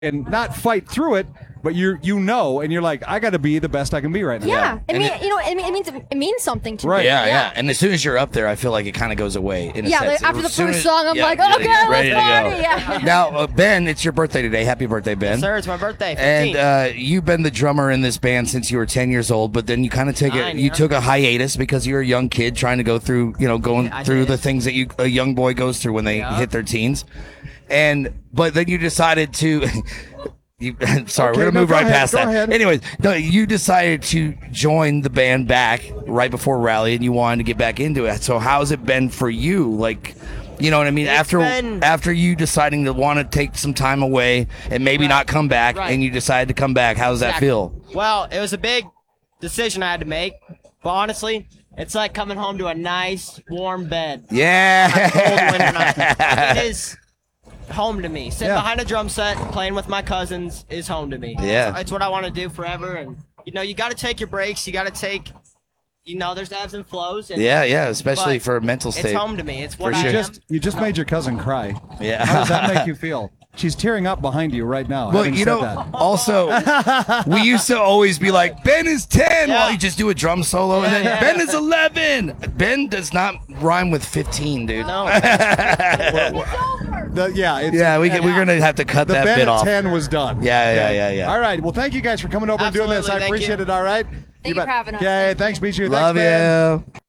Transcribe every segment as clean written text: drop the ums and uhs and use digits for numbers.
and not fight through it, but you know, and you're like, I got to be the best I can be right now. Yeah, it means something to me. Yeah. And as soon as you're up there, I feel like it kind of goes away. In a sense. Like after the first song, I'm like, okay, let's party. Yeah. Now, Ben, it's your birthday today. Happy birthday, Ben. Yes, sir, it's my birthday. 15. And you've been the drummer in this band since you were 10 years old, but then you kind of took a hiatus because you were a young kid trying to go through, going through the things that a young boy goes through when they hit their teens. But then you decided to. Sorry, we're gonna move right past that. Anyways, you decided to join the band back right before Rally, and you wanted to get back into it. So how's it been for you? Like, you know what I mean? After you deciding to want to take some time away and maybe not come back, and you decided to come back, how does that feel? Well, it was a big decision I had to make, but honestly, it's like coming home to a nice warm bed. Yeah, cold winter night. It is home to me. Sitting behind a drum set, playing with my cousins is home to me. Yeah. It's what I want to do forever. And, you got to take your breaks. You got to take, there's ebbs and flows. And, especially for a mental state. It's home to me. It's what For I sure. am. You just made your cousin cry. Yeah. How does that make you feel? She's tearing up behind you right now. Well, also, we used to always be like, Ben is 10 while you just do a drum solo, and then Ben is 11. Ben does not rhyme with 15, dude. No. We're going to have to cut that bit off. The Ben at 10 was done. Yeah. All right. Well, thank you guys for coming over and doing this. I appreciate it. All right. Thank you for having us. Okay. Thanks, Bijou. Love thanks, you.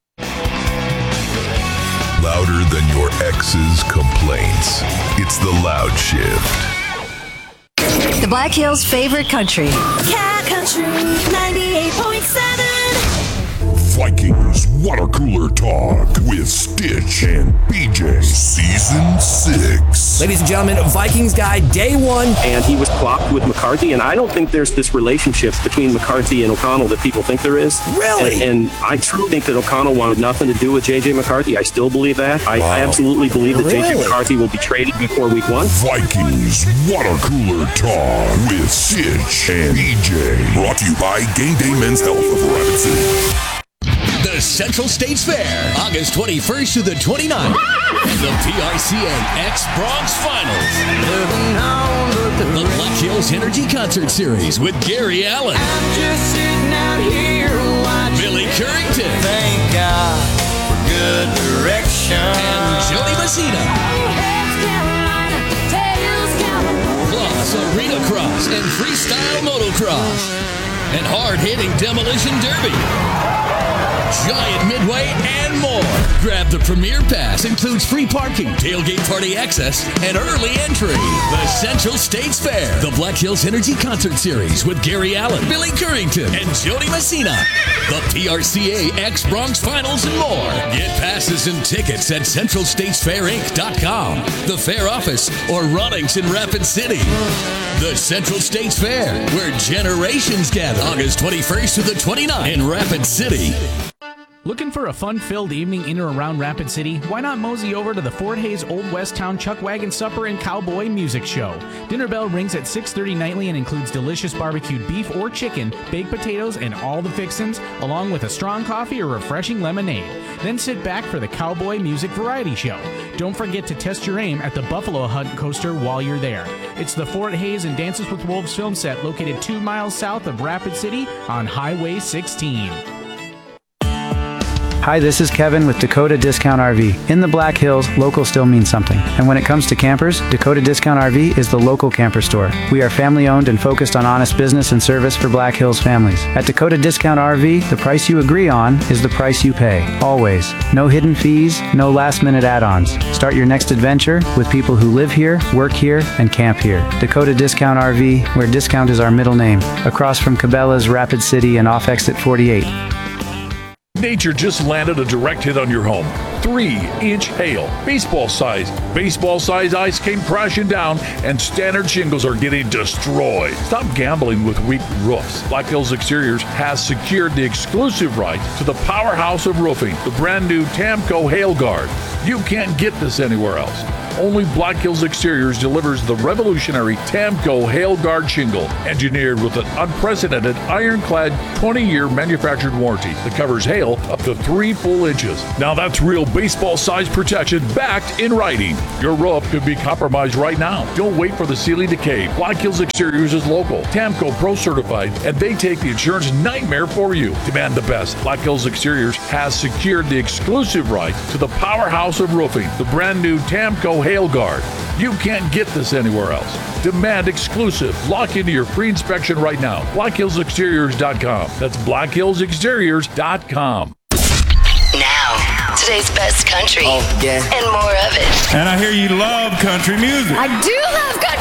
Louder than your ex's complaints. It's the Loud Shift. The Black Hills' favorite country. Cat Country 98.7. Vikings Water Cooler Talk with Stitch and BJ. Season 6. Ladies and gentlemen, Vikings guy, day one. And he was plopped with McCarthy, and I don't think there's this relationship between McCarthy and O'Connell that people think there is. Really? And I truly think that O'Connell wanted nothing to do with J.J. McCarthy. I still believe that. I absolutely believe that J.J. McCarthy will be traded before week 1. Vikings Water Cooler Talk with Stitch and BJ. Brought to you by Game Day Men's Health of Rapid City. The Central States Fair, August 21st to the 29th. The PRCA X-Bronx Finals. The Black Hills Energy Concert Series with Gary Allen. I'm just sitting out here watching Billy Currington. Thank God for good direction. And Jody Messina. Plus Arena Cross and Freestyle Motocross. And hard-hitting Demolition Derby. Giant Midway, and more. Grab the Premier Pass. Includes free parking, tailgate party access, and early entry. The Central States Fair. The Black Hills Energy Concert Series with Gary Allen, Billy Currington, and Jody Messina. The PRCA X-Bronx Finals and more. Get passes and tickets at CentralStatesFairInc.com, the fair office, or Ronings in Rapid City. The Central States Fair, where generations gather. August 21st to the 29th in Rapid City. Looking for a fun-filled evening in or around Rapid City? Why not mosey over to the Fort Hays Old West Town Chuck Wagon Supper and Cowboy Music Show? Dinner bell rings at 6:30 nightly and includes delicious barbecued beef or chicken, baked potatoes, and all the fixins, along with a strong coffee or refreshing lemonade. Then sit back for the Cowboy Music Variety Show. Don't forget to test your aim at the Buffalo Hunt Coaster while you're there. It's the Fort Hays and Dances with Wolves film set located 2 miles south of Rapid City on Highway 16. Hi, this is Kevin with Dakota Discount RV. In the Black Hills, local still means something. And when it comes to campers, Dakota Discount RV is the local camper store. We are family owned and focused on honest business and service for Black Hills families. At Dakota Discount RV, the price you agree on is the price you pay. Always. No hidden fees, no last minute add-ons. Start your next adventure with people who live here, work here, and camp here. Dakota Discount RV, where discount is our middle name. Across from Cabela's, Rapid City, and off exit 48. Nature just landed a direct hit on your home. 3-inch hail, baseball size. Baseball size ice came crashing down, and standard shingles are getting destroyed. Stop gambling with weak roofs. Black Hills Exteriors has secured the exclusive right to the powerhouse of roofing, the brand new Tamco Hail Guard. You can't get this anywhere else. Only Black Hills Exteriors delivers the revolutionary Tamco Hail Guard shingle, engineered with an unprecedented ironclad 20-year manufactured warranty that covers hail up to 3 full inches. Now that's real baseball-sized protection backed in writing. Your roof could be compromised right now. Don't wait for the ceiling to cave. Black Hills Exteriors is local, Tamco Pro certified, and they take the insurance nightmare for you. Demand the best. Black Hills Exteriors has secured the exclusive right to the powerhouse of roofing, the brand new Tamco Hail Guard. You can't get this anywhere else. Demand exclusive. Lock into your free inspection right now. BlackHillsExteriors.com. That's BlackHillsExteriors.com. Now, today's best country. And more of it. And I hear you love country music. I do love